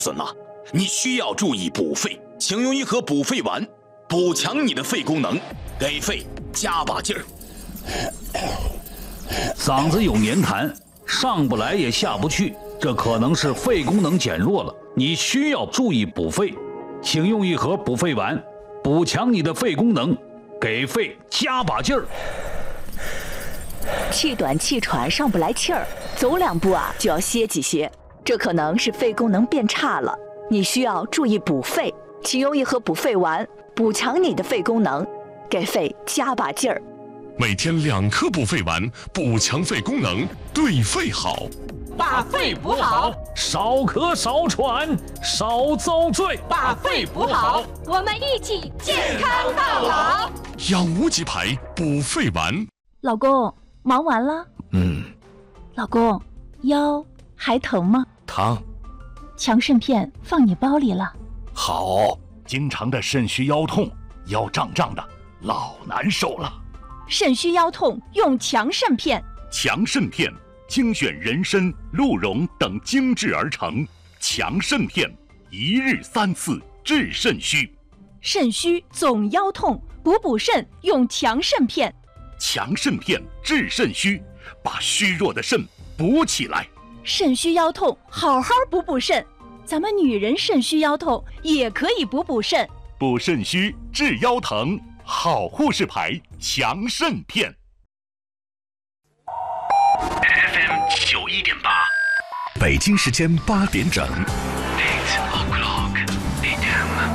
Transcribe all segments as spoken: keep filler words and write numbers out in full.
子呢，你需要注意补肺，请用一盒补肺丸，补强你的肺功能，给肺加把劲儿。 嗓子有黏痰，上不来也下不去，这可能是肺功能减弱了，你需要注意补肺，请用一盒补肺丸，补强你的肺功能，给肺加把劲儿。 气短气喘，上不来气儿，走两步啊就要歇几歇，这可能是肺功能变差了，你需要注意补肺，请用一盒补肺丸，补强你的肺功能，给肺加把劲儿。 每天两颗补肺丸，补强肺功能，对肺好。 把肺补好， 少咳少喘，少遭罪。 把肺补好， 我们一起健康到老。 养无极牌补肺丸。 老公，忙完了？ 嗯。 老公，腰还疼吗？ 疼。 强肾片放你包里了。 好，经常的肾虚腰痛，腰胀胀的，老难受了。 肾虚腰痛用强肾片。 强肾片精选人参、鹿茸等精制而成，强肾片一日三次治肾虚。 肾虚总腰痛，补补肾用强肾片。 强肾片治肾虚，把虚弱的肾补起来。 肾虚腰痛，好好补补肾。咱们女人肾虚腰痛也可以补补肾。 补肾虚治腰疼，好护士牌强肾片。 F M 九一点八，北京时间八点整。Eight o'clock A M。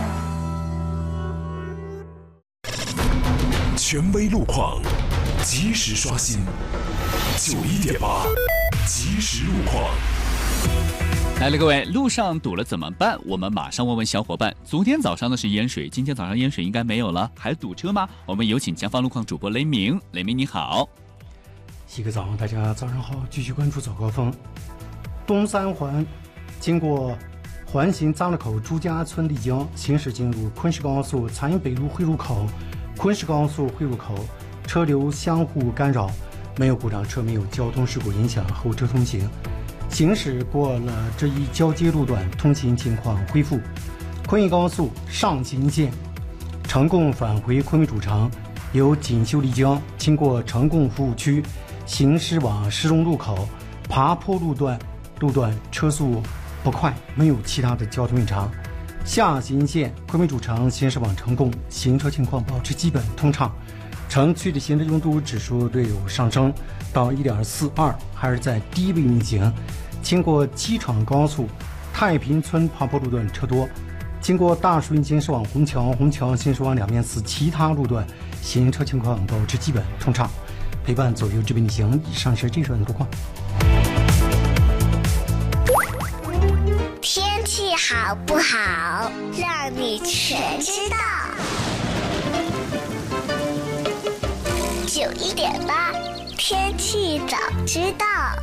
权威路况，及时刷新。九一点八，及时路况。 来了，各位，路上堵了怎么办？我们马上问问小伙伴。昨天早上呢是淹水，今天早上淹水应该没有了，还堵车吗？我们有请前方路况主播雷鸣。雷鸣你好。 洗个澡，大家早上好，继续关注早高峰。东三环经过环形张路口朱家村丽江，行驶进入昆石高速残阴北路汇入口，昆石高速汇入口车流相互干扰，没有故障车，没有交通事故影响后车通行。行驶过了这一交接路段，通行情况恢复。昆玉高速上行线成贡返回昆明主城，由锦绣丽江经过成贡服务区，行驶往石龙路口爬坡路段，路段车速不快，没有其他的交通异常。下行线昆明主城行驶往成贡，行车情况保持基本通畅。城区的行车拥堵指数略有上升到 一点四二， 还是在低位运行。经过机场高速太平村爬坡路段车多，经过大树林行驶往虹桥，虹桥行驶往两面寺其他路段行车情况保持基本通畅。陪伴左右这边行，以上是这段路况。 天气好不好，让你全知道。九一点八，天气早知道。